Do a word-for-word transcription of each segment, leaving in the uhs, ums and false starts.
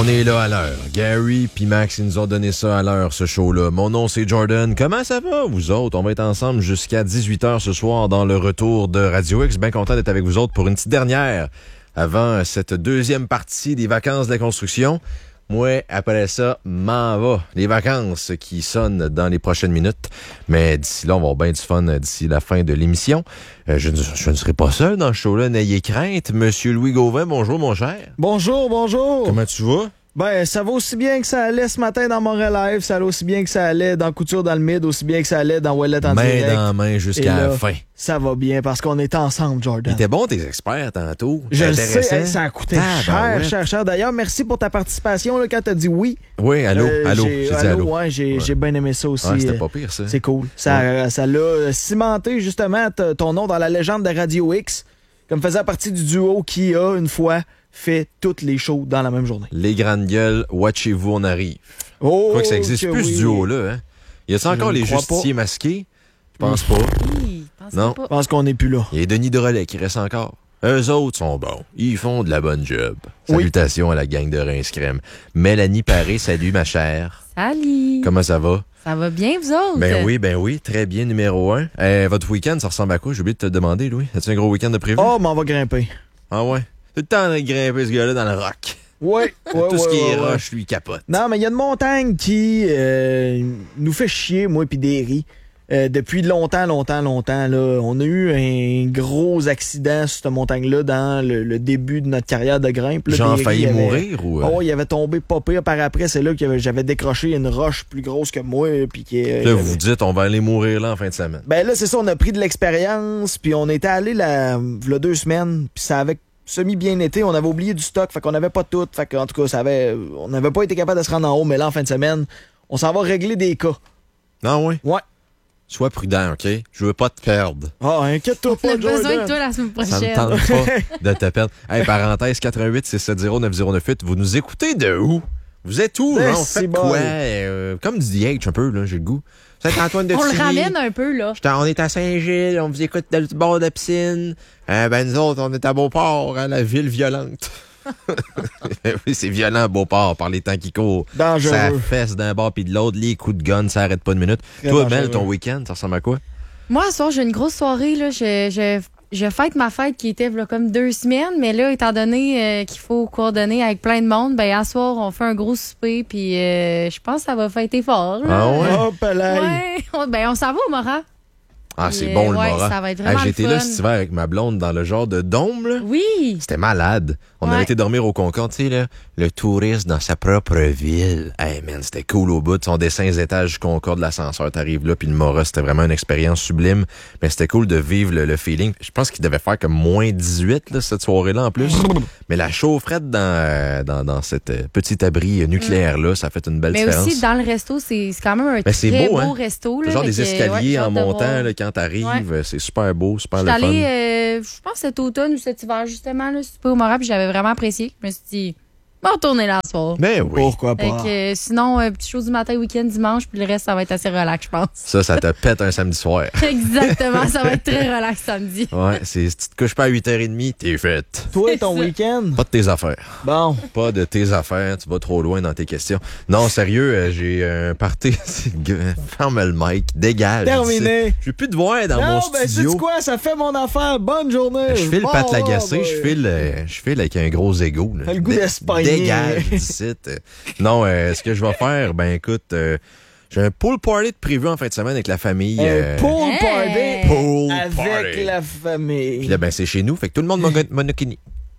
On est là à l'heure. Gary puis Max, ils nous ont donné ça à l'heure, ce show-là. Mon nom, c'est Jordan. Comment ça va, vous autres? On va être ensemble jusqu'à dix-huit heures ce soir dans le retour de Radio X. Bien content d'être avec vous autres pour une petite dernière avant cette deuxième partie des vacances de la construction. Moi, après ça, m'en va. Les vacances qui sonnent dans les prochaines minutes. Mais d'ici là, on va avoir bien du fun d'ici la fin de l'émission. Euh, je, ne, je ne serai pas seul dans ce show-là. N'ayez crainte. Monsieur Louis Gauvin, bonjour, mon cher. Bonjour, bonjour. Comment tu vas? Ben, ça va aussi bien que ça allait ce matin dans Montréal Live, ça allait aussi bien que ça allait dans Couture dans le Mid, aussi bien que ça allait dans Wallet en main direct. Main dans main jusqu'à là, la fin. Ça va bien parce qu'on est ensemble, Jordan. T'es bon, tes experts, tantôt. Je le sais, hey, ça a coûté ah, cher, ben ouais. cher, cher. D'ailleurs, merci pour ta participation là, quand t'as dit oui. Oui, allô, euh, allô. J'ai, j'ai dit allô, allô. Ouais, j'ai, ouais. j'ai bien aimé ça aussi. Ah, c'était pas pire, ça. C'est cool. Ça, ouais. ça l'a cimenté, justement, t- ton nom dans la légende de Radio X, comme faisant partie du duo qui a, une fois, fait toutes les shows dans la même journée. Les grandes gueules, watchez-vous, on arrive. Oh, Je crois que ça existe plus, oui. ce duo-là. Hein? Y a-t-il encore les justiciers pas. masqués? Je pense pas. Oui, non. Je pense qu'on n'est plus là. Il y a Denis Drolet qui reste encore. Eux autres sont bons. Ils font de la bonne job. Salutations oui. à la gang de Rince Crème. Mélanie Paré, salut ma chère. Salut. Comment ça va? Ça va bien, vous autres? Ben oui, ben oui. Très bien, numéro un. Euh, votre week-end, ça ressemble à quoi? J'ai oublié de te demander, Louis. As-tu un gros week-end de prévu? Oh, mais on va grimper. Ah ouais? Tout le temps de grimper ce gars-là dans le rock. Oui, ouais, Tout ouais, ce qui ouais, est ouais. roche, lui, capote. Non, mais il y a une montagne qui euh, nous fait chier, moi puis Derry. Euh, depuis longtemps, longtemps, longtemps. Là, on a eu un gros accident sur cette montagne-là dans le, le début de notre carrière de grimpe. Là, J'en Derry, failli avait, mourir ou... Oh, il avait tombé pas pire par après. C'est là que j'avais décroché une roche plus grosse que moi. Puis qui, euh, là, vous vous dites, on va aller mourir là en fin de semaine. Ben là, c'est ça, on a pris de l'expérience. Puis on était allé là, là deux semaines. Puis ça avait semi-bien été. On avait oublié du stock. Fait qu'on avait pas tout. Fait qu'en tout cas, ça avait, on n'avait pas été capable de se rendre en haut. Mais là, en fin de semaine, on s'en va régler des cas. Non, oui? Ouais. Sois prudent, OK? Je veux pas te perdre. Ah, oh, inquiète-toi pas, Jordan. On a besoin Jordan. de toi la semaine prochaine. Ça me tente pas de te perdre. Hey, parenthèse, quatre un huit six sept zéro neuf zéro neuf huit. Vous nous écoutez de où? Vous êtes où, là? On fait quoi? Euh, comme du D H un peu, là, j'ai le goût. Saint-Antoine de On Tilly. le ramène un peu, là. On est à Saint-Gilles, on vous écoute dans le bord de la piscine. Euh, ben, nous autres, on est à Beauport, hein, la ville violente. Oui, c'est violent à Beauport par les temps qui courent. Dangereux. Ça fesse d'un bord puis de l'autre, les coups de gun, ça arrête pas une minute. Très Toi, dangereux. Mel, ton week-end, ça ressemble à quoi? Moi, ce soir, j'ai une grosse soirée. Là. Je, je, je fête ma fête qui était là, comme deux semaines. Mais là, étant donné euh, qu'il faut coordonner avec plein de monde, ben à soir, on fait un gros souper. Puis euh, je pense que ça va fêter fort. Là. Ah ouais? Hop là. Ouais. On, ben, on s'en va au Mora. Ah, Puis, c'est bon, le ouais, Mora. ça va être vraiment Hey, J'étais le là fun. cet hiver avec ma blonde dans le genre de dôme, là. Oui. C'était malade. On Ouais. avait été dormir au Concorde, tu sais, là. Le touriste dans sa propre ville. Hey, man, c'était cool au bout. On descend les étages du Concorde, l'ascenseur, t'arrives là, puis le Mora, c'était vraiment une expérience sublime. Mais c'était cool de vivre le, le feeling. Je pense qu'il devait faire comme moins dix-huit, là, cette soirée-là, en plus. Mais la chaufferette dans, euh, dans, dans cet euh, petit abri nucléaire-là, ça a fait une belle Mais différence. aussi, dans le resto, c'est c'est quand même un Mais très c'est beau, beau hein? resto. Là, C'est genre des Fait que, escaliers ouais, j'ai en hâte de montant, voir. là, quand t'arrives. Ouais. C'est super beau, super Je le suis fun. allée, euh, je pense, cet automne ou cet hiver, justement, là, super au Mora, puis j'avais vraiment apprécié. Je me suis dit, on va retourner là ce soir. Ben oui. Pourquoi Fait pas? que, euh, sinon, euh, petit chose du matin, week-end, dimanche, puis le reste, ça va être assez relax, je pense. Ça, ça te pète un samedi soir. Exactement, ça va être très relax samedi. Ouais, c'est, si tu te couches pas à huit heures trente, t'es faite. Toi, ton ça. week-end? Pas de tes affaires. Bon. Pas de tes affaires. Tu vas trop loin dans tes questions. Non, sérieux, euh, j'ai un party. Ferme le mic. Dégage. Terminé. Je veux plus te voir dans Non, mon ben, studio. sais-tu quoi? Ça fait mon affaire. Bonne journée. Je file Bon, Pat Lagacé, ben, je file, euh, je file avec un gros égo. Là. Le goût Dé- d'Espagne. Dégage d'ici. Non, euh, ce que je vais faire, ben écoute, euh, j'ai un pool party de prévu en fin de semaine avec la famille. Un euh, pool Hey. party pool avec party. la famille. Puis là, ben c'est chez nous, fait que tout le monde mono- monokini.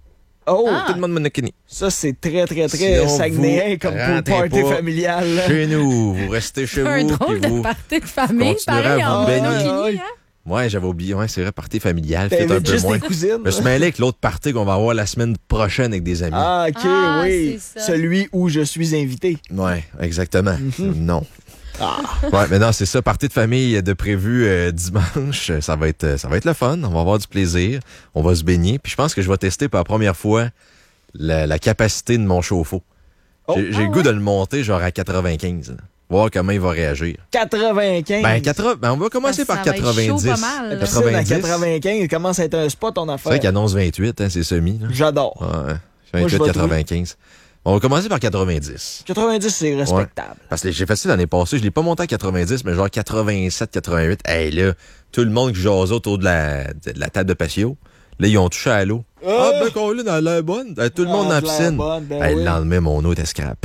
Oh, Ah. Tout le monde monokini. ça, c'est très, très, très Sinon, saguenéen vous comme pool rentrez party pas familial. là. Chez nous, vous restez chez Un vous. drôle puis vous... de party de famille, continuerez pareil, à vous en baigner. monokini, hein? Ouais, j'avais oublié. Ouais, c'est vrai, party familial. Fait un T'invites peu juste moins. tes cousines. Je me suis mêlé avec l'autre party qu'on va avoir la semaine prochaine avec des amis. Ah, OK, Ah, oui. c'est ça. Celui où je suis invité. Ouais, exactement. Mhm. Non. Ah. Ouais, mais non, c'est ça, partie de famille de prévu euh, dimanche. Ça va être ça va être le fun, on va avoir du plaisir, on va se baigner, puis je pense que je vais tester pour la première fois la, la capacité de mon chauffe-eau. Oh. J'ai, j'ai Ah le goût ouais? de le monter genre à quatre-vingt-quinze. Là. Voir comment il va réagir. quatre-vingt-quinze. Ben, quatre-vingts, ben on va commencer Ça par va être quatre-vingt-dix. chaud pas mal, là. Personne à quatre-vingt-dix. quatre-vingt-quinze, il commence à être un spot, ton C'est affaire. vrai qu'il annonce vingt-huit, hein, c'est semi. Là. J'adore. Ouais, Moi, je vingt-huit vais quatre-vingt-quinze. On va commencer par quatre-vingt-dix. quatre-vingt-dix, c'est respectable. Ouais. Parce que j'ai fait ça l'année passée. Je l'ai pas monté à quatre-vingt-dix, mais genre quatre-vingt-sept, quatre-vingt-huit. Hey, là, tout le monde qui jasait autour de la, de la table de patio, là, ils ont touché à l'eau. Euh. Ah, ben, Colin, elle a l'air bonne. Hey, tout le monde Ah, dans la elle a piscine. l'air bonne, ben Hey, oui. Le lendemain, mon eau était scrap.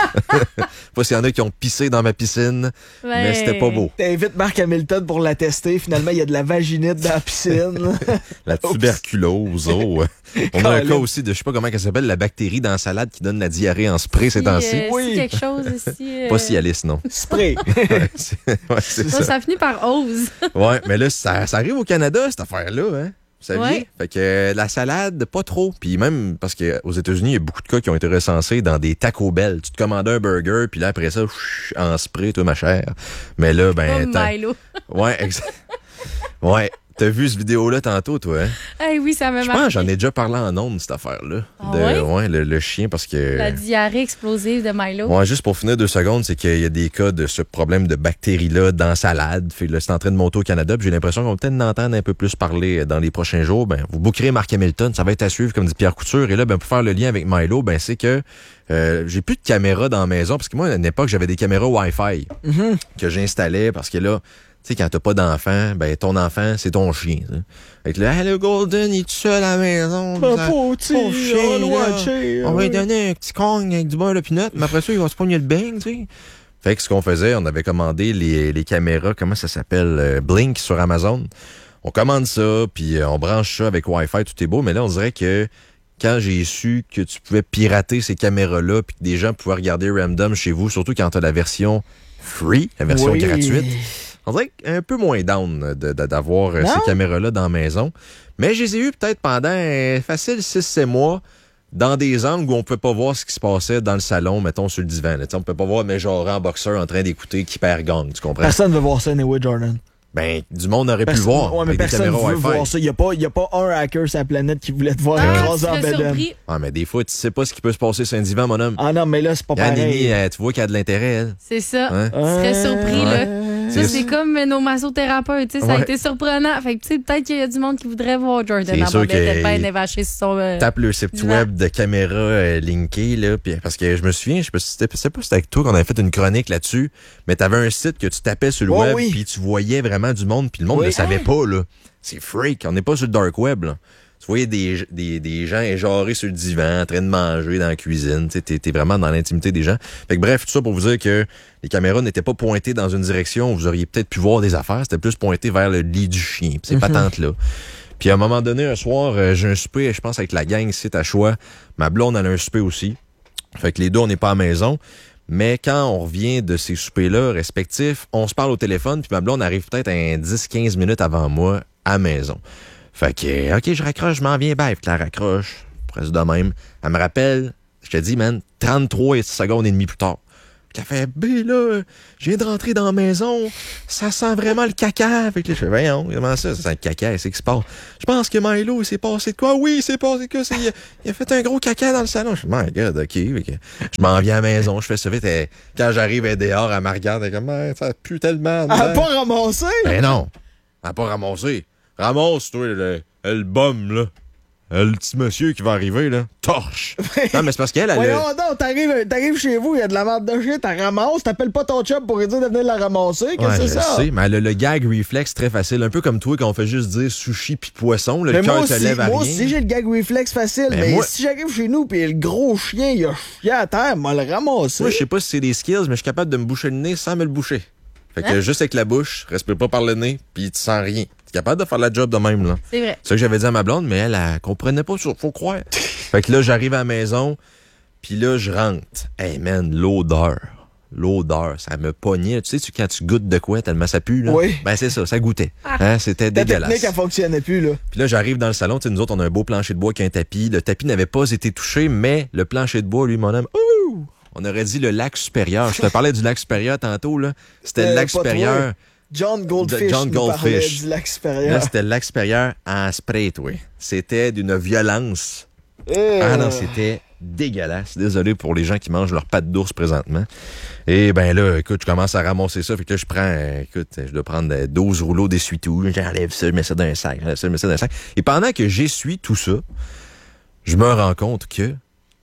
Pas s'il y en a qui ont pissé dans ma piscine, mais c'était pas beau. T'invites Mark Hamilton pour la tester. Finalement, il y a de la vaginite dans la piscine. La tuberculose, oh. On a un cas aussi de, je sais pas comment elle s'appelle, la bactérie dans la salade qui donne la diarrhée en spray ces temps-ci. Euh, Oui. Si quelque chose aussi. euh, Pas Cialis, non. Spray. Ouais, c'est ouais, c'est Ça, ça. ça finit par ose. Ouais, mais là, ça, ça arrive au Canada, cette affaire-là, hein. Vous saviez? Ouais. Fait que euh, la salade, pas trop. Puis même, parce qu'aux États-Unis, il y a beaucoup de cas qui ont été recensés dans des Taco Bell. Tu te commandes un burger, puis là, après ça, chut, en spray, toi, ma chère. Mais là, ben... Comme t'as- Milo. Ouais, exact. Ouais. T'as vu cette vidéo-là tantôt, toi, hein? Hey, oui, ça m'a Je marqué. pense que j'en ai déjà parlé en ondes, cette affaire-là. Ah de, ouais? le, le chien, parce que... La diarrhée explosive de Milo. Ouais, juste pour finir deux secondes, c'est qu'il y a des cas de ce problème de bactéries-là dans la salade. Fait que là, c'est en train de monter au Canada. Puis j'ai l'impression qu'on va peut-être en entendre un peu plus parler dans les prochains jours. Ben, vous bookerez Mark Hamilton, ça va être à suivre, comme dit Pierre Couture. Et là, ben, pour faire le lien avec Milo, ben, c'est que euh, j'ai plus de caméras dans la maison. Parce que moi, à une époque, j'avais des caméras Wi-Fi Mhm. que j'installais parce que là, tu sais, quand t'as pas d'enfant, ben, ton enfant, c'est ton chien. Ça. Fait que là, hey, le Golden, il est tout seul à la maison. Pas Ça- petit, pauvre chien, on là. va watcher, On va lui oui. donner un petit cogne avec du beurre de pinot, mais après ça, il va se pogner le bang, tu sais. Fait que ce qu'on faisait, on avait commandé les, les caméras, comment ça s'appelle, euh, Blink sur Amazon. On commande ça, puis euh, on branche ça avec Wi-Fi, tout est beau, mais là, on dirait que quand j'ai su que tu pouvais pirater ces caméras-là, puis que des gens pouvaient regarder Random chez vous, surtout quand t'as la version free, la version Oui. gratuite, on dirait un peu moins down de- de- d'avoir euh, Non? ces caméras-là dans la maison. Mais je les ai eues peut-être pendant euh, facile six sept mois dans des angles où on pouvait pas voir ce qui se passait dans le salon, mettons sur le divan. Là. Tu sais, on peut pas voir mes genre en boxeur en train d'écouter qui perd gang, tu comprends? Personne ne veut voir ça, anyway, Jordan. Ben, du monde aurait pu le Personne- voir Ouais, mais avec des personne caméras veut Wi-Fi. voir ça. Il n'y a, pas- y a pas un hacker sur la planète qui voulait te voir Ah, tu écraser en serais bedaine. surpris. Ah, mais des fois, tu sais pas ce qui peut se passer sur un divan, mon homme. Ah non, mais là, c'est pas Yann pareil. Nini, euh, tu vois qu'elle a de l'intérêt, elle. C'est ça. Hein? Tu serais surpris, là. Ça, C'est- c'est comme nos massothérapeutes. tu sais, Ça a Ouais. été surprenant. Fait que, tu sais, peut-être qu'il y a du monde qui voudrait voir Jordan C'est en sûr bobette que- pas évaché sur son. euh, Tape le site divan. web de caméra euh, linkée, là, pis- parce que je me souviens, je sais pas si c'était, je sais pas si c'était avec toi qu'on avait fait une chronique là-dessus, mais t'avais un site que tu tapais sur le Oh, web, oui. puis tu voyais vraiment du monde, puis le monde Oui. ne savait pas, là. C'est freak, on n'est pas sur le dark web, là. Tu voyais des, des, des gens éjarés sur le divan, en train de manger dans la cuisine, tu sais, t'es, t'es vraiment dans l'intimité des gens. Fait que bref, tout ça pour vous dire que les caméras n'étaient pas pointées dans une direction où vous auriez peut-être pu voir des affaires, c'était plus pointé vers le lit du chien, pis ces patentes-là. Puis à un moment donné, un soir, euh, j'ai un souper, je pense, avec la gang ici à Choix. Ma blonde, elle a un souper aussi. Fait que les deux, on n'est pas à la maison. Mais quand on revient de ces soupers-là respectifs, on se parle au téléphone, puis ma blonde arrive peut-être un dix quinze minutes avant moi à la maison. Fait que, OK, je raccroche, je m'en viens, bye. Puis elle raccroche, presque de même. Elle me rappelle, je te dis, man, trente-trois secondes et demie plus tard. Puis elle fait, B, là, je viens de rentrer dans la maison, ça sent vraiment le caca. Fait que là, je fais, voyons, comment ça, ça sent le caca, c'est qui se passe? Je pense que Milo, il s'est passé de quoi? Oui, il s'est passé de quoi? C'est- Il a, il a fait un gros caca dans le salon. Je fais, my God, OK. Fait que je m'en viens à la maison, je fais ça vite. Et quand j'arrive, elle est dehors, elle me regarde, elle est comme, Ah, ça pue tellement. Elle a dedans. pas ramassé? Ben non, elle a pas ramassé. Ramasse, toi, le, le bum, là. Le petit monsieur qui va arriver, là. Torche. Non, mais c'est parce qu'elle, elle Voyons a... donc, t'arrives, t'arrives chez vous, il y a de la merde de chien, t'as ramasses, t'appelles pas ton chum pour lui dire de venir la ramasser, qu'est-ce Ouais, que je c'est le ça? sais, mais elle a le gag reflex très facile. Un peu comme toi, quand on fait juste dire sushi puis poisson, là, Mais le moi cœur se aussi, lève à moi rien. aussi, j'ai le gag reflex facile, Mais mais, moi- si j'arrive chez nous pis le gros chien, il a chié à terre, m'a le ramasser. Moi, je sais pas si c'est des skills, mais je suis capable de me boucher le nez sans me le boucher. Fait que Hein? juste avec la bouche, respire pas par le nez, puis tu sens rien. Tu es capable de faire la job de même, là. C'est vrai. C'est ça que j'avais dit à ma blonde, mais elle, elle comprenait pas, ça, faut croire. Fait que là, j'arrive à la maison, puis là, je rentre. Hey man, l'odeur. L'odeur, ça me pognait. Tu sais, tu, quand tu goûtes de quoi, tellement ça pue, là? Oui. Ben, c'est ça, ça goûtait. Hein, c'était Ta dégueulasse. technique, elle fonctionnait plus, là. Puis là, j'arrive dans le salon. Tu sais, nous autres, on a un beau plancher de bois qui a un tapis. Le tapis n'avait pas été touché, mais le plancher de bois, lui, mon homme, ouh! On aurait dit le lac supérieur. Je te parlais du lac supérieur tantôt, là. C'était Euh, le lac pas supérieur. toi. John Goldfish, De John nous parlait Goldfish. du lac Là, supérieur. c'était le lac supérieur en spray, oui. C'était d'une violence. Euh, Ah non, c'était dégueulasse. Désolé pour les gens qui mangent leurs pâtes d'ours présentement. Et ben là, écoute, je commence à ramasser ça. Fait que là, je prends, euh, écoute, je dois prendre euh, douze rouleaux d'essuie-tout. J'enlève ça, je mets ça dans un sac. J'enlève ça, je mets ça dans un sac. Et pendant que j'essuie tout ça, je me rends compte que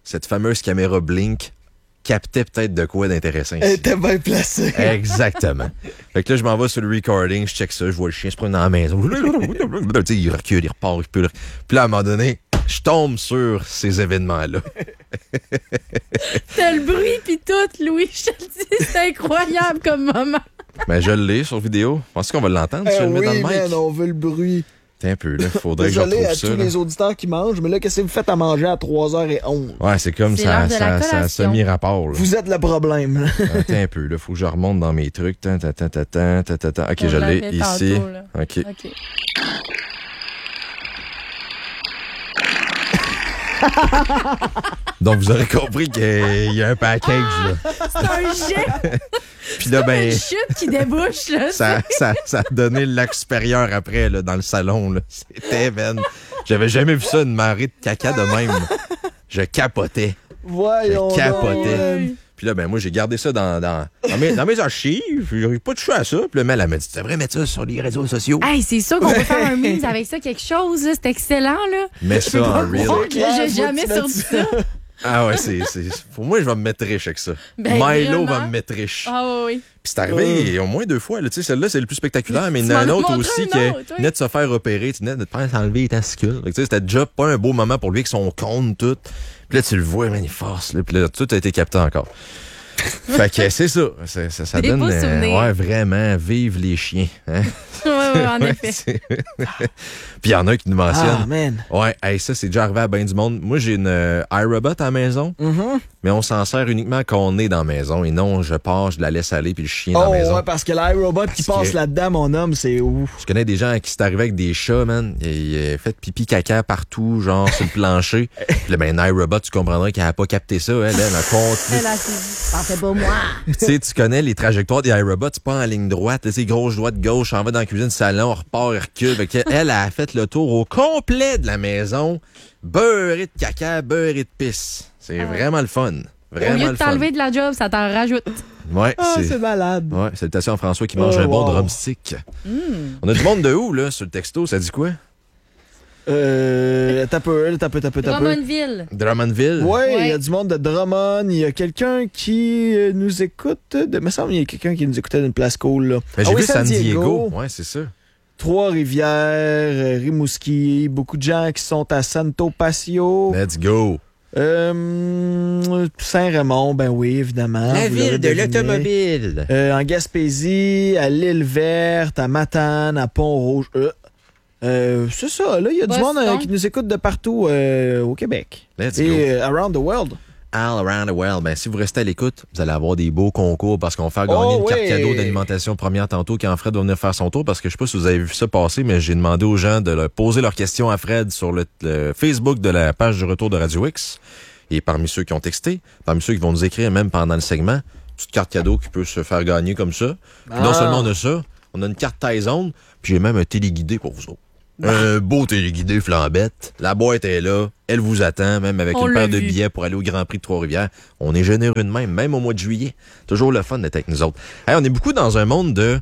cette fameuse caméra Blink captait peut-être de quoi d'intéressant ici. Elle était bien placée. Exactement. Fait que là, je m'en vais sur le recording, je check ça, je vois le chien se prendre dans la maison. Tu sais, il recule, il repart, il recule. Puis là, à un moment donné, je tombe sur ces événements-là. T'as le bruit pis tout, Louis, je te le dis, c'est incroyable comme moment. Ben, je l'ai sur vidéo. Penses qu'on va l'entendre si Eh je le mets oui, dans le mic? man, on veut le bruit. T'es un peu, là. Faudrait que je Désolé retrouve à ça. tous là. les auditeurs qui mangent, mais là, qu'est-ce que vous faites à manger à trois heures onze? Ouais, c'est comme C'est ça, l'heure de la ça, ça, collation. semi-rapport. là. Vous êtes le problème. là. Attends un peu, là. Faut que je remonte dans mes trucs. Tan, tan, tan, tan, tan, tan, tan, tan. OK, On je l'ai l'avait ici. tantôt, là. OK. OK. Donc, vous aurez compris qu'il y a un package, là. C'est un jet, Puis là, ben, une chute qui débouche, là. ça, ça, ça a donné le lac supérieur après, là, dans le salon, là. C'était, man. J'avais jamais vu ça, une marée de caca de même. Je capotais. Voyons Je capotais. donc, man. Puis là, ben, moi, j'ai gardé ça dans, dans, dans, mes, dans mes archives. J'arrive pas touché à ça. Puis là, Mel, elle m'a dit, tu devrais mettre ça sur les réseaux sociaux. Hey, c'est sûr qu'on peut faire un meme avec ça, quelque chose, là. C'est excellent, là. Mets ça en Oh, real. que j'ai jamais Faut que tu sorti mettes ça. Ah ouais, c'est, c'est, pour moi, je vais me mettre riche avec ça. Ben, Milo vraiment. va me mettre riche. Ah oui, oui. Puis c'est arrivé au moins deux fois. Là. Tu sais, celle-là, c'est le plus spectaculaire, mais il y en Tu a un m'en as autre montré aussi un qui autre, oui. venait de se faire opérer. Tu venais de te faire enlever les testicules. Tu sais, c'était déjà pas un beau moment pour lui avec son cône, tout. Puis là, tu le vois, man, il force. Là. Puis là, tout a été capté encore. Fait que c'est ça. Ça, ça, ça Des donne. beaux souvenirs. Ouais, vraiment, vive les chiens. Hein? Oui, oui, en Ouais, effet. c'est- Puis il y en a qui nous Ah, mentionnent. man. Ouais, hey, ça, c'est déjà arrivé à bien du monde. Moi, j'ai une euh, iRobot à la maison, Mhm. mais on s'en sert uniquement quand on est dans la maison. Et non, je pars, je la laisse aller, puis le chien dans Oh, la maison. ouais, parce que l'iRobot qui Parce passe que- là-dedans, mon homme, c'est ouf. Je connais des gens qui s'est arrivé avec des chats, man. Ils ont fait pipi caca partout, genre sur le plancher. Puis là, ben, un iRobot, tu comprendras qu'elle n'a pas capté ça. Elle, elle a continué. Elle a dit, t'en fais pas moi. Tu sais, tu connais les trajectoires des iRobots, c'est pas en ligne droite. C'est gauche, droite, gauche, on va dans la cuisine, salon, on repart, elle recule. Fait que elle a fait le tour au complet de la maison, beurré de caca, beurré de pisse. C'est Ah. vraiment le fun. Au Vraiment lieu de le fun. t'enlever de la job, ça t'en rajoute. Ouais, Ah, c'est... c'est malade. Ouais, salutations à François qui mange Oh, un bon wow. drumstick. On a du monde de où, là, sur le texto? Ça dit quoi? Euh, t'as peu, t'as peu, t'as peu, t'as peu. Drummondville. Drummondville? Ouais, il Ouais. y a du monde de Drummond. Il y a quelqu'un qui euh, nous écoute. De, me semble qu'il y a quelqu'un qui nous écoutait d'une place cool. Là. Ben, j'ai Ah oui, vu San Diego. Ouais, c'est ça. Trois-Rivières, euh, Rimouski. Beaucoup de gens qui sont à Santo Passio. Let's go. Euh, Saint-Raymond, ben oui, évidemment. vous l'aurez deviné. Euh, en Gaspésie, à l'île Verte, à Matane, à Pont-Rouge. Euh, euh, c'est ça, là, il y a du Boston. monde euh, qui nous écoute de partout euh, au Québec. Let's Et go. euh, around the world. All around the world. Ben, si vous restez à l'écoute, vous allez avoir des beaux concours parce qu'on va faire gagner Oh, une carte ouais. cadeau d'alimentation première tantôt quand Fred va venir faire son tour parce que je sais pas si vous avez vu ça passer, mais j'ai demandé aux gens de leur poser leurs questions à Fred sur le, le Facebook de la page du retour de Radio X. Et parmi ceux qui ont texté, parmi ceux qui vont nous écrire même pendant le segment, petite carte cadeau qui peut se faire gagner comme ça. Puis non Ah. seulement on a ça, on a une carte Tyson, puis j'ai même un téléguidé pour vous autres. Un beau téléguidé flambette. La boîte est là. Elle vous attend, même avec On une l'a paire de vu. billets pour aller au Grand Prix de Trois-Rivières. On est généreux de même, même au mois de juillet. Toujours le fun d'être avec nous autres. Hey, on est beaucoup dans un monde de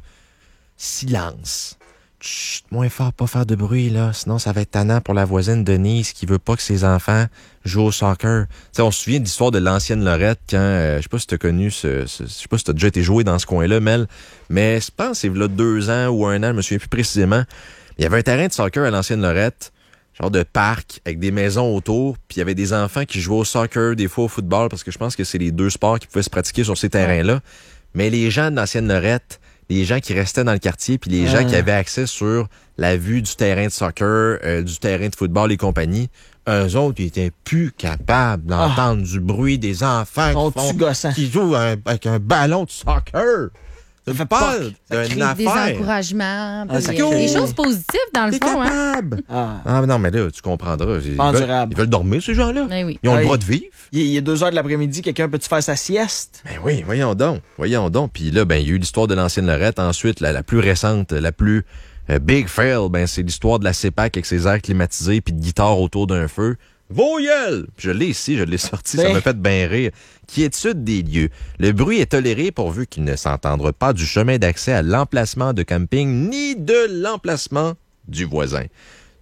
silence. Chut, moins fort, pas faire de bruit, là. Sinon, ça va être tannant pour la voisine Denise qui veut pas que ses enfants jouent au soccer. T'sais, on se souvient de l'histoire de l'ancienne Lorette quand, euh, je sais pas si t'as connu ce, ce- je sais pas si t'as déjà été joué dans ce coin-là, Mel, mais je pense que c'est là deux ans ou un an, je me souviens plus précisément. Il y avait un terrain de soccer à l'ancienne Lorette, genre de parc, avec des maisons autour, puis il y avait des enfants qui jouaient au soccer, des fois au football, parce que je pense que c'est les deux sports qui pouvaient se pratiquer sur ces terrains-là. Mais les gens de l'ancienne Lorette, les gens qui restaient dans le quartier, puis les gens Ah. qui avaient accès sur la vue du terrain de soccer, euh, du terrain de football et compagnie, eux autres, ils étaient plus capables d'entendre du bruit des enfants Sont-tu qui, font- gossants? qui jouent un- avec un ballon de soccer. Ça fait peur Ça d'une crée Des affaire. encouragements. Ah, ça puis, euh, crée- des choses positives, dans le T'es fond. Hein? capable. Ah. Ah, mais non, mais là, tu comprendras. Ils Pas veulent, endurable. ils veulent dormir, ces gens-là. Ben oui. Ils ont Ouais. le droit de vivre. Il il est deux heures de l'après-midi, quelqu'un peut-tu faire sa sieste? Ben oui, voyons donc. Voyons donc. Puis là, ben, il y a eu l'histoire de l'ancienne Lorette. Ensuite, la, la plus récente, la plus euh, big fail, ben, c'est l'histoire de la CEPAC avec ses airs climatisés puis de guitare autour d'un feu. Voyelle! Puis je l'ai ici, je l'ai sorti, ça Ben. m'a fait bien rire. Quiétude des lieux. Le bruit est toléré pourvu qu'il ne s'entendre pas du chemin d'accès à l'emplacement de camping ni de l'emplacement du voisin.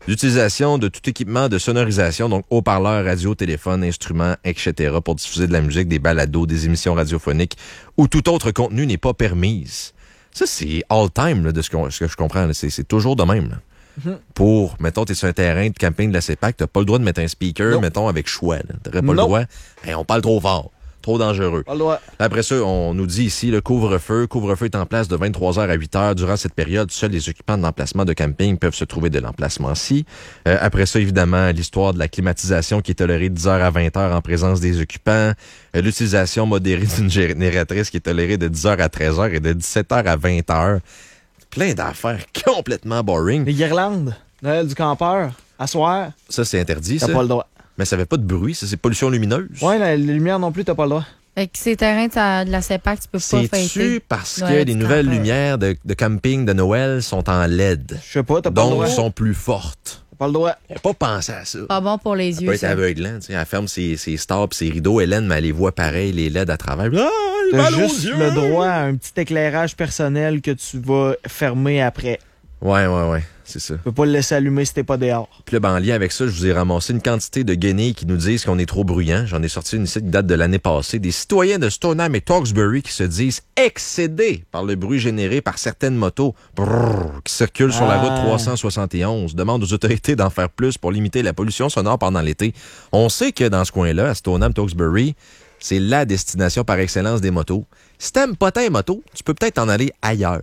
L'utilisation de tout équipement de sonorisation, donc haut-parleurs, radio, téléphone, instruments, et cetera, pour diffuser de la musique, des balados, des émissions radiophoniques ou tout autre contenu n'est pas permise. Ça, c'est all-time là, de ce que, ce que je comprends. Là. C'est, c'est toujours de même. Là. Mm-hmm. Pour, mettons, t'es sur un terrain de camping de la CEPAC, t'as pas le droit de mettre un speaker, non. mettons, avec choix. Là. T'aurais pas non. le droit. Hey, on parle trop fort. Trop dangereux. Pas le droit. Après ça, on nous dit ici, le couvre-feu. Couvre-feu est en place de vingt-trois heures à huit heures. Durant cette période, seuls les occupants de l'emplacement de camping peuvent se trouver de l'emplacement-ci. Euh, après ça, évidemment, l'histoire de la climatisation qui est tolérée de dix heures à vingt heures en présence des occupants. Euh, l'utilisation modérée d'une génératrice qui est tolérée de dix heures à treize heures et de dix-sept heures à vingt heures. Plein d'affaires complètement boring. Les guirlandes, Noël du campeur, à soir. Ça, c'est interdit, T'as ça? pas le droit. Mais ça fait pas de bruit, ça, c'est pollution lumineuse. Oui, la, la lumière non plus, t'as pas le droit. Fait que ces terrains de la CEPAC, tu peux pas fêter. C'est-tu parce Noël que les du nouvelles campeur. lumières de, de camping de Noël sont en L E D? Je sais pas, t'as pas le Donc, droit. sont plus fortes. T'as pas le droit. J'ai pas pensé à ça. Pas bon pour les Ça yeux. peut être ça. aveuglant, tu sais. Elle ferme ses, ses stars pis ses rideaux. Hélène, mais elle les voit pareil, les L E D à travers. Ah, il T'as mal aux juste yeux! le droit à un petit éclairage personnel que tu vas fermer après. Ouais, ouais, ouais. C'est ça. Tu peux pas le laisser allumer si t'es pas dehors. Puis là, ben, en lien avec ça, je vous ai ramassé une quantité de guenilles qui nous disent qu'on est trop bruyant. J'en ai sorti une ici qui date de l'année passée. Des citoyens de Stoneham et Tewksbury qui se disent excédés par le bruit généré par certaines motos brrr, qui circulent sur la Ah. route trois cent soixante et onze. Demandent aux autorités d'en faire plus pour limiter la pollution sonore pendant l'été. On sait que dans ce coin-là, à Stoneham, Tewksbury, c'est la destination par excellence des motos. Si t'aimes pas tes motos, tu peux peut-être en aller ailleurs.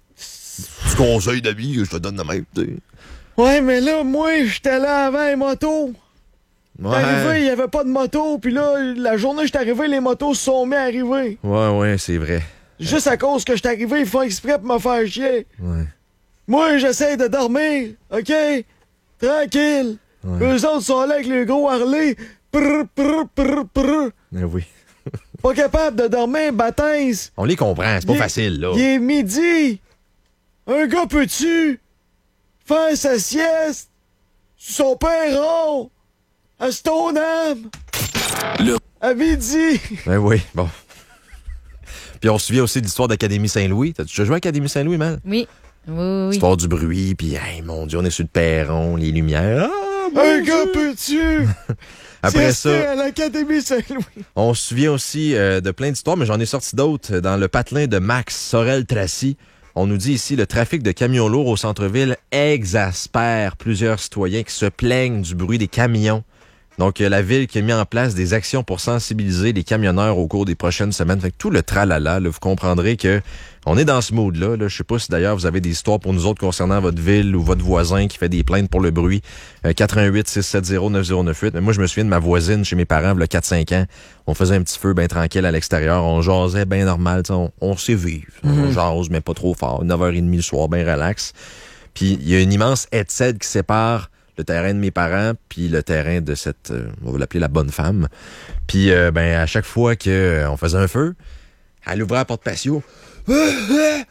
Tu conseilles d'avis, je te donne de même. tu sais. Ouais, mais là, moi, j'étais là avant les motos. Ouais. Arrivé, il y avait pas de moto. Puis là, la journée où j'étais arrivé, les motos se sont mis à arriver. Ouais, ouais, c'est vrai. Juste à cause que j'étais arrivé, ils font exprès pour me faire chier. Ouais. Moi, j'essaie de dormir, OK? Tranquille. Ouais. Eux autres sont là avec le gros Harley. Prr, prr, prr, prr. Eh oui. Pas capable de dormir, baptise. On les comprend, c'est pas Il est- facile, là. Il est midi. Un gars peut-tu faire sa sieste sur son perron à Stoneham Le- à midi? Ben oui, bon. Puis on se souvient aussi de l'histoire d'Académie Saint-Louis. T'as-tu déjà joué à Académie Saint-Louis, man? Oui. Oui, oui, oui. L'histoire du bruit, puis hey, mon Dieu, on est sur le perron, les lumières. Ah, mon Un Dieu! gars peut-tu Après siester ça, à l'Académie Saint-Louis? on se souvient aussi euh, de plein d'histoires, mais j'en ai sorti d'autres. Dans le patelin de Max Sorel-Tracy, on nous dit ici, le trafic de camions lourds au centre-ville exaspère plusieurs citoyens qui se plaignent du bruit des camions. Donc, euh, la ville qui a mis en place des actions pour sensibiliser les camionneurs au cours des prochaines semaines. Fait que tout le tralala, là, vous comprendrez que on est dans ce mood-là. Là. Je sais pas si d'ailleurs vous avez des histoires pour nous autres concernant votre ville ou votre voisin qui fait des plaintes pour le bruit. Euh, quatre un huit, six sept zéro, neuf zéro neuf huit. Mais moi, je me souviens de ma voisine chez mes parents, il y a quatre cinq ans. On faisait un petit feu bien tranquille à l'extérieur. On jasait bien normal. On, on sait vivre. Mm-hmm. On jase, mais pas trop fort. neuf heures trente le soir, bien relax. Puis, il y a une immense headset qui sépare le terrain de mes parents, puis le terrain de cette, euh, on va l'appeler la bonne femme. Puis, euh, ben, à chaque fois qu'on euh, faisait un feu, elle ouvrait la porte patio. Je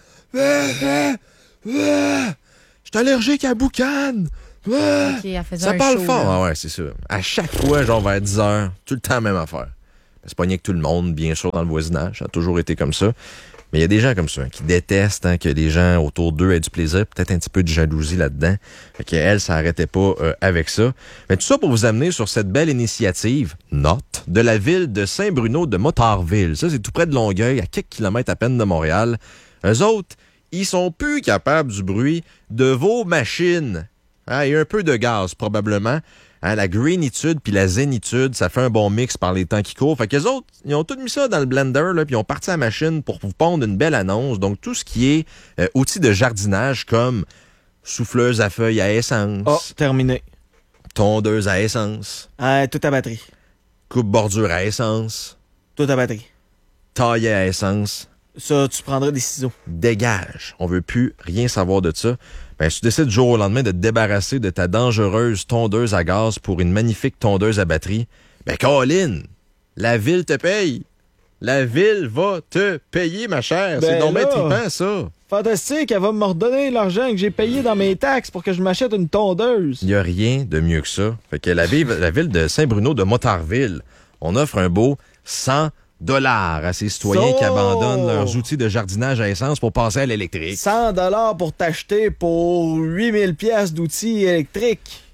suis allergique à boucan. Ok, elle faisait Ça un parle show, fort. là. Ah ouais, c'est ça. À chaque fois, genre vers dix heures, tout le temps la même affaire. C'est pas rien que tout le monde, bien sûr, dans le voisinage. Ça a toujours été comme ça. Mais il y a des gens comme ça hein, qui détestent hein, que les gens autour d'eux aient du plaisir, peut-être un petit peu de jalousie là-dedans. Fait qu'elle, ça arrêtait pas euh, avec ça. Mais tout ça pour vous amener sur cette belle initiative, note, de la ville de Saint-Bruno de Motarville. Ça, c'est tout près de Longueuil, à quelques kilomètres à peine de Montréal. Eux autres, ils sont plus capables du bruit de vos machines. Hein, et un peu de gaz, probablement. Hein, la greenitude puis la zénitude, ça fait un bon mix par les temps qui courent. Fait qu'eux autres, ils ont tout mis ça dans le blender, là, puis ils ont parti à la machine pour vous pondre une belle annonce. Donc, tout ce qui est euh, outils de jardinage comme souffleuse à feuilles à essence, Oh, terminé. tondeuse à essence, Ah, tout à batterie. coupe-bordure à essence, Tout à batterie. tailler à essence, Ça, tu prendrais des ciseaux. dégage. On veut plus rien savoir de ça. Ben, si tu décides du jour au lendemain de te débarrasser de ta dangereuse tondeuse à gaz pour une magnifique tondeuse à batterie, ben, Colin, la ville te paye. La ville va te payer, ma chère. Ben C'est donc bien là. trippant, ça. Fantastique, elle va me redonner l'argent que j'ai payé dans mes taxes pour que je m'achète une tondeuse. Il n'y a rien de mieux que ça. Fait que la ville, la ville de Saint-Bruno de Motarville, on offre un beau cent dollars à ces citoyens So- qui abandonnent leurs outils de jardinage à essence pour passer à l'électrique. cent dollars pour t'acheter pour huit mille pièces d'outils électriques.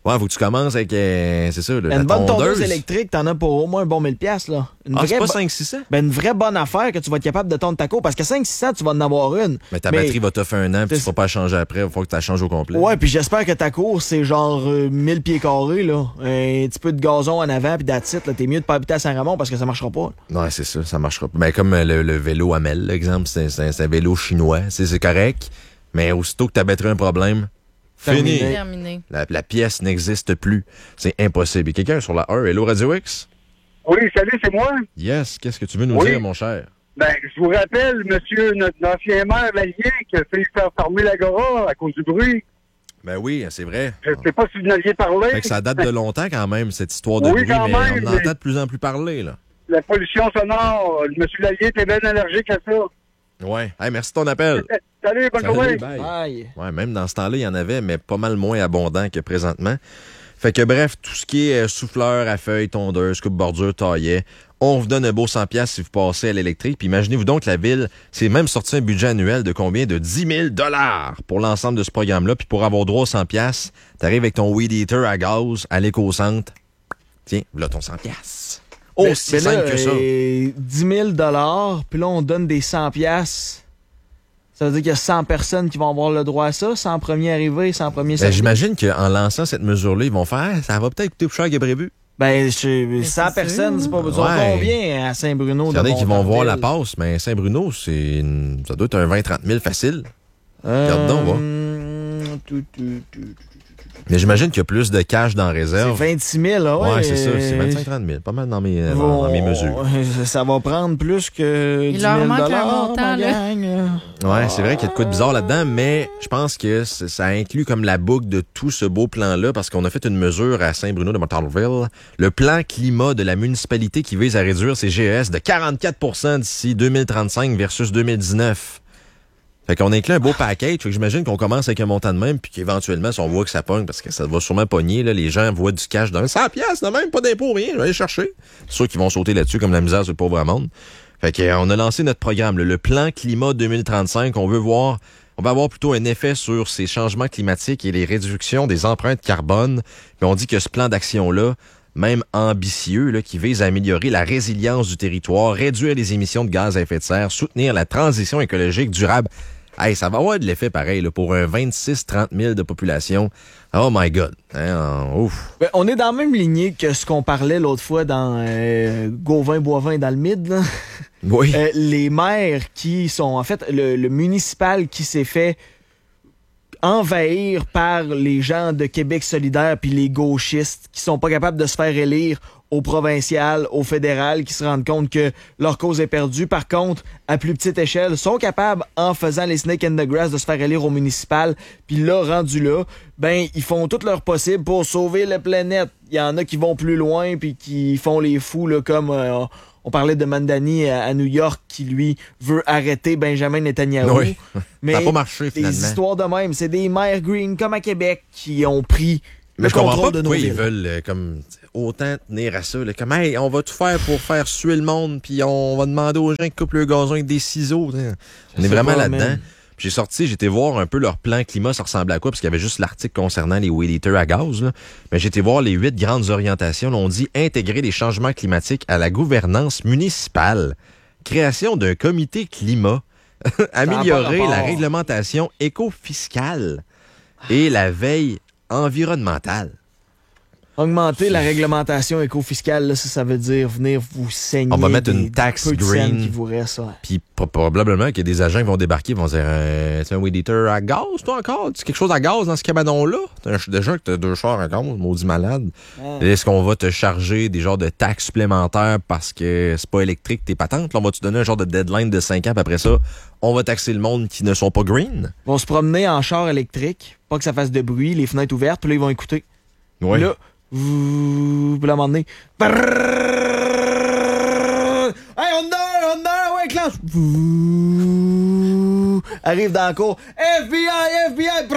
Ouais, faut que tu commences avec, euh, c'est ça, là, la Une bonne tondeuse. tondeuse électrique, t'en as pour au moins un bon mille piastres, là. Une Ah, c'est vraie pas bo- cinq six cents? Ben, une vraie bonne affaire que tu vas être capable de tondre ta cour. Parce que cinq six cents, tu vas en avoir une. Mais ta batterie va te faire un an, puis tu c'est- vas pas la changer après. Il faut que tu la changes au complet. Ouais, puis j'espère que ta cour, c'est genre euh, mille pieds carrés, là. Un petit peu de gazon en avant, puis that's it, là. T'es mieux de pas habiter à Saint-Ramon parce que ça marchera pas. là. Ouais, c'est ça, ça marchera pas. Ben, comme euh, le, le vélo Amel, l'exemple, c'est c'est- c'est un vélo chinois. C'est c'est correct, mais aussitôt que tu abattrais un problème, Terminé. fini. Terminé. La, la pièce n'existe plus. C'est impossible. Et quelqu'un sur la un, Hello Radio X? Oui, salut, c'est moi. Yes, qu'est-ce que tu veux nous Oui. dire, mon cher? Ben, je vous rappelle, monsieur, notre ancien maire Lallier, qui a fait faire fermer l'Agora à cause du bruit. Ben oui, c'est vrai. Je ne sais pas si vous en aviez parlé. Fait que ça date de longtemps quand même, cette histoire de Oui, bruit, quand mais même, on en mais- entend de plus en plus parler, là. La pollution sonore, monsieur Lallier était bien allergique à ça. Ouais. Hey, merci de ton appel. Salut, bonne Salut, journée. bye. Aïe. Ouais, même dans ce temps-là, il y en avait, mais pas mal moins abondant que présentement. Fait que bref, tout ce qui est euh, souffleur à feuilles, tondeuse, coupe-bordure, taillet, on vous donne un beau cent piastres si vous passez à l'électrique. Puis imaginez-vous donc que la ville s'est même sorti un budget annuel de combien? De dix mille dollars pour l'ensemble de ce programme-là. Puis pour avoir droit aux cent piastres, t'arrives avec ton weed eater à gaz à l'éco-centre. Tiens, voilà ton cent piastres. Oh, Ben, c'est ben là, simple que ça. euh, dix mille dollars, puis là, on donne des cent piastres. Ça veut dire qu'il y a cent personnes qui vont avoir le droit à ça, cent premiers arrivés, cent premiers Ben, servis. j'imagine qu'en lançant cette mesure-là, ils vont faire, Ah, ça va peut-être coûter plus cher que prévu. Ben, je- cent c'est personnes, sûr. c'est pas besoin. Ouais. Combien à Saint-Bruno? Il y en a de qui vont voir la Montarville? passe, mais Saint-Bruno, c'est une- ça doit être un vingt trente mille facile. Euh, Regarde donc, va. tout, tout, tout, tout. Mais j'imagine qu'il y a plus de cash dans la C'est réserve. vingt-six mille, là, ouais. Ouais, c'est ça, c'est euh, vingt-cinq trente mille. Pas mal dans mes, dans, vont- dans mes mesures. Ça va prendre plus que Il dix leur mille manque un dollars, montant, ma là. gang, là. Ouais, c'est vrai qu'il y a de quoi de bizarre là-dedans, mais je pense que c- ça inclut comme la boucle de tout ce beau plan-là, parce qu'on a fait une mesure à Saint-Bruno de Montarville, le plan climat de la municipalité qui vise à réduire ses G E S de quarante-quatre pour cent d'ici deux mille trente-cinq versus deux mille dix-neuf. Fait qu'on inclut un beau package, fait que j'imagine qu'on commence avec un montant de même, puis qu'éventuellement, si on voit que ça pogne, parce que ça va sûrement pogner, là, les gens voient du cash dans cent piastres, de même, pas d'impôt, rien, je vais aller chercher. C'est sûr qu'ils vont sauter là-dessus comme la misère sur le pauvre monde. Fait qu'on a lancé notre programme, là, le plan climat deux mille trente-cinq. On veut voir, on va avoir plutôt un effet sur ces changements climatiques et les réductions des empreintes carbone. Mais on dit que ce plan d'action-là, même ambitieux, là, qui vise à améliorer la résilience du territoire, réduire les émissions de gaz à effet de serre, soutenir la transition écologique durable. Hey, ça va avoir de l'effet pareil là, pour un vingt-six trente mille de population. Oh my God. Hein, ouf. Ben, on est dans la même lignée que ce qu'on parlait l'autre fois dans euh, Gauvin-Boivin dans le mid, là. Oui. Euh, les maires qui sont, en fait, le, le municipal qui s'est fait envahir par les gens de Québec solidaire puis les gauchistes qui sont pas capables de se faire élire au provincial, au fédéral, qui se rendent compte que leur cause est perdue. Par contre, à plus petite échelle, sont capables, en faisant les snake in the grass, de se faire élire au municipal. Puis là, rendu là, ben, ils font tout leur possible pour sauver la planète. Il y en a qui vont plus loin puis qui font les fous, là, comme... euh, on parlait de Mandani à, à New York qui, lui, veut arrêter Benjamin Netanyahu. Oui. Mais Ça a pas marché, finalement. des histoires de même. C'est des maires green, comme à Québec, qui ont pris Mais le je comprends contrôle pas de nos pourquoi ils villes. veulent euh, comme autant tenir à ça. Là, comme, hey, on va tout faire pour faire suer le monde, puis on va demander aux gens qui coupent le gazon avec des ciseaux. T'sais. On est sais vraiment pas, là-dedans. man. Puis j'ai sorti, j'étais voir un peu leur plan climat, ça ressemblait à quoi, parce qu'il y avait juste l'article concernant les weed eaters à gaz. Là. Mais j'étais voir les huit grandes orientations. Là, on dit intégrer les changements climatiques à la gouvernance municipale, création d'un comité climat, améliorer pas rapport. la réglementation éco-fiscale et la veille environnementale. Augmenter la réglementation éco-fiscale, là, ça, ça veut dire venir vous saigner. On va mettre des- une taxe peu de green. scènes qui vous reste, ouais. Puis pro- probablement qu'il y a des agents qui vont débarquer, ils vont dire euh, tu es un weed eater à gaz, toi encore? Tu quelque chose à gaz dans ce cabanon-là? T'as un- déjà que t'as deux chars à gaz, maudit malade. Ah. Est-ce qu'on va te charger des genres de taxes supplémentaires parce que c'est pas électrique tes patentes? Là, on va te donner un genre de deadline de cinq ans, puis après ça, on va taxer le monde qui ne sont pas green? Ils vont se promener en char électrique, pas que ça fasse de bruit, les fenêtres ouvertes, puis là, ils vont écouter. Oui. Là, vous... Puis là, à un moment donné... Brrrr! Hey, on a, on a, ouais, clenche! Vous... Arrive dans la cour. F B I, F B I!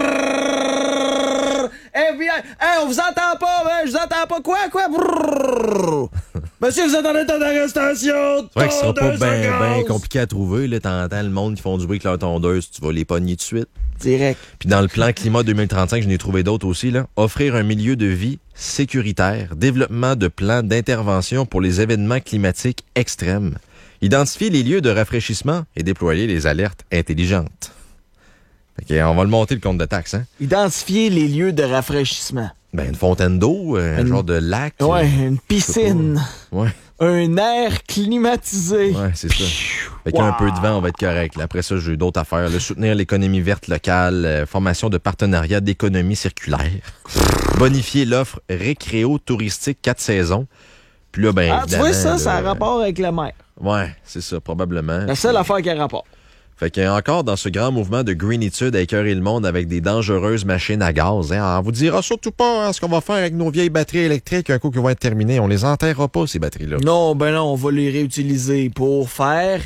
Brrrr! F B I! Hey, on vous entend pas, hein? Je vous entends pas. Quoi, quoi? Brrrr! Monsieur, vous êtes en état d'arrestation! C'est vrai que ce sera pas Tondeuse bien à ben gaz! compliqué à trouver. Là, t'entends le monde qui font du bruit avec leur tondeuse, tu vas les pogner tout de suite. Direct. Puis dans le plan Climat deux mille trente-cinq, je n'ai trouvé d'autres aussi, là. Offrir un milieu de vie sécuritaire, développement de plans d'intervention pour les événements climatiques extrêmes, identifier les lieux de rafraîchissement et déployer les alertes intelligentes. Fait on va le monter le compte de taxes, hein? Identifier les lieux de rafraîchissement. Ben, une fontaine d'eau, un Une- genre de lac. Ouais, euh, une piscine. Ouais, Un air climatisé. ouais, c'est ça. Fait qu'un Wow. peu de vent, on va être correct. Là, après ça, j'ai d'autres affaires. Là, soutenir l'économie verte locale, euh, formation de partenariat d'économie circulaire, bonifier l'offre récréo-touristique quatre saisons. Puis là, ben, Ah, tu vois, ça, évidemment, ça a là, rapport avec le maire. Ouais, c'est ça, probablement. La seule affaire qui a rapport. Fait qu'il y a encore dans ce grand mouvement de greenitude à écœurer le monde avec des dangereuses machines à gaz. Hein. On vous dira surtout pas hein, ce qu'on va faire avec nos vieilles batteries électriques un coup qui vont être terminées. On les enterrera pas, ces batteries-là. Non, ben non, on va les réutiliser pour faire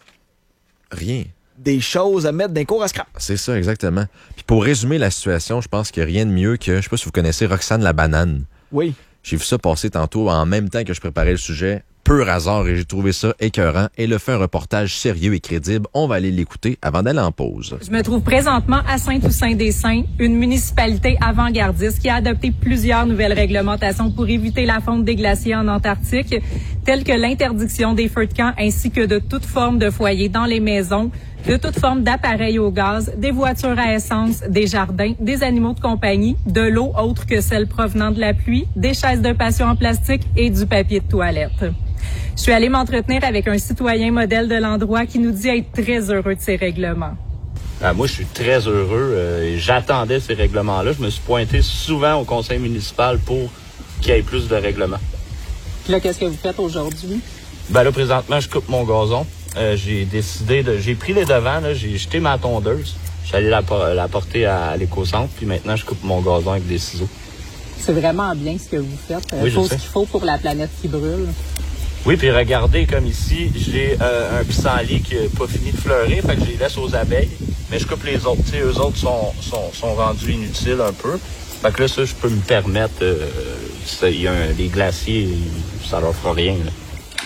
Rien. des choses à mettre dans les cours à scrap. C'est ça, exactement. Puis pour résumer la situation, je pense qu'il n'y a rien de mieux que, je sais pas si vous connaissez Roxane la banane. Oui. J'ai vu ça passer tantôt en même temps que je préparais le sujet. Pur hasard et j'ai trouvé ça écœurant. Elle a fait un reportage sérieux et crédible. On va aller l'écouter avant d'aller en pause. Je me trouve présentement à Saint-Toussaint-des-Saints, une municipalité avant-gardiste qui a adopté plusieurs nouvelles réglementations pour éviter la fonte des glaciers en Antarctique, telles que l'interdiction des feux de camp ainsi que de toute forme de foyer dans les maisons, de toute forme d'appareil au gaz, des voitures à essence, des jardins, des animaux de compagnie, de l'eau autre que celle provenant de la pluie, des chaises de patio en plastique et du papier de toilette. Je suis allée m'entretenir avec un citoyen modèle de l'endroit qui nous dit être très heureux de ces règlements. Ah, moi, je suis très heureux euh, et j'attendais ces règlements-là. Je me suis pointé souvent au conseil municipal pour qu'il y ait plus de règlements. Puis là, qu'est-ce que vous faites aujourd'hui? Ben là, présentement, je coupe mon gazon. Euh, j'ai décidé de... J'ai pris les devants, là. J'ai jeté ma tondeuse. J'allais la, la porter à, à l'éco-centre, puis maintenant, je coupe mon gazon avec des ciseaux. C'est vraiment bien ce que vous faites. Oui, Il faut je ce sais. qu'il faut pour la planète qui brûle. Oui, puis regardez, comme ici, j'ai euh, un pissenlit qui n'a pas fini de fleurir, fait que je les laisse aux abeilles, mais je coupe les autres. Tu sais, eux autres sont, sont, sont rendus inutiles un peu. Fait que là, ça, je peux me permettre... Euh, ça, y a un, les glaciers, ça leur fera rien, là.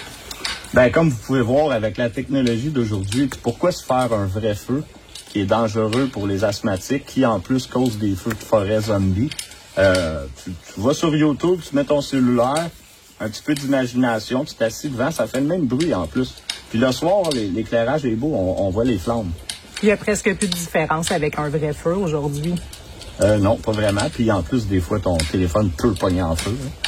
Ben, comme vous pouvez voir, avec la technologie d'aujourd'hui, pourquoi se faire un vrai feu qui est dangereux pour les asthmatiques, qui en plus cause des feux de forêt zombies? Euh, tu, tu vas sur YouTube, tu mets ton cellulaire, un petit peu d'imagination, tu t'assis devant, ça fait le même bruit en plus. Puis le soir, les- l'éclairage est beau, on, on voit les flammes. Il y a presque plus de différence avec un vrai feu aujourd'hui. Euh, non, pas vraiment. Puis en plus, des fois, ton téléphone peut pogner en feu. Hein.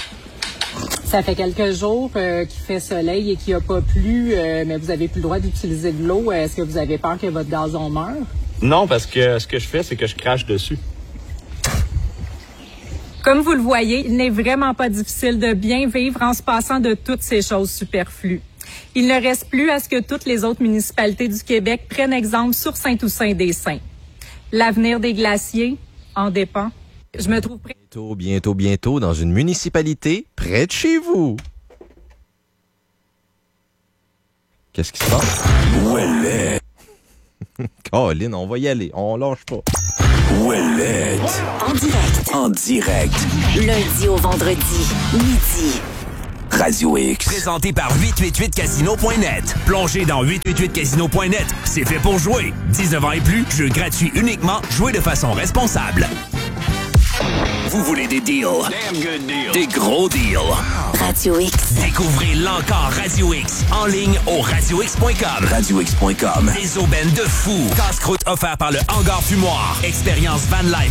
Ça fait quelques jours euh, qu'il fait soleil et qu'il n'y a pas plu, euh, mais vous avez plus le droit d'utiliser de l'eau. Est-ce que vous avez peur que votre gazon meure? Non, parce que ce que je fais, c'est que je crache dessus. Comme vous le voyez, il n'est vraiment pas difficile de bien vivre en se passant de toutes ces choses superflues. Il ne reste plus à ce que toutes les autres municipalités du Québec prennent exemple sur Saint-Toussaint-des-Saints. L'avenir des glaciers en dépend. Je me trouve près... Bientôt, bientôt, bientôt, dans une municipalité près de chez vous. Qu'est-ce qui se passe? Ouellet. Colin, on va y aller. On lâche pas. Ouellet. En direct, En direct. lundi au vendredi, midi. Radio X. Présenté par huit cent quatre-vingt-huit casino point net. Plongez dans huit cent quatre-vingt-huit casino point net. C'est fait pour jouer. dix-neuf ans et plus, jeu gratuit uniquement. Jouez de façon responsable. Vous voulez des deals? Des gros deals. Radio X. Découvrez l'encore Radio X en ligne au radio x point com. radio x point com. Des aubaines de fou. Casse-croûte offert par le Hangar Fumoir. Expérience van life